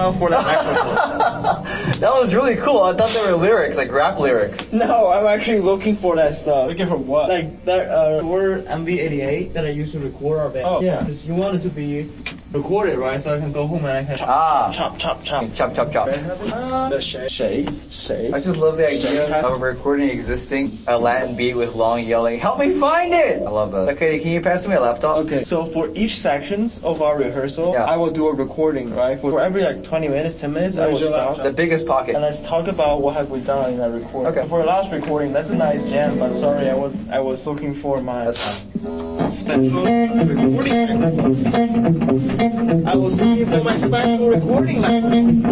around for that microphone. That was really cool. I thought they were lyrics, like rap lyrics. No, I'm actually looking for that stuff. Looking for what? Like that word MV88 that I used to record our band. Oh. Yeah. Because you want it to be recorded, right? So I can go home and I can chop. Chop, chop, chop. Shake. I just love the idea of a recording existing, a Latin beat with long yelling, help me find it! I love that. Okay, can you pass me a laptop? Okay, so for each sections of our rehearsal, Yeah. I will do a recording, right? For every like 20 minutes, 10 minutes, I will Where's your stop. laptop? The biggest pocket. And let's talk about what have we done in that recording. Okay. For the last recording, that's a nice jam, but sorry, I was looking for my That's fine. special recording. I was looking for my special recording.